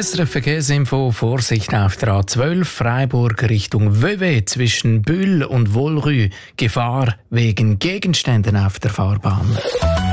SRF Verkehrsinfo, Vorsicht auf der A12 Freiburg Richtung Vevey zwischen Bühl und Wohlrü. Gefahr wegen Gegenständen auf der Fahrbahn.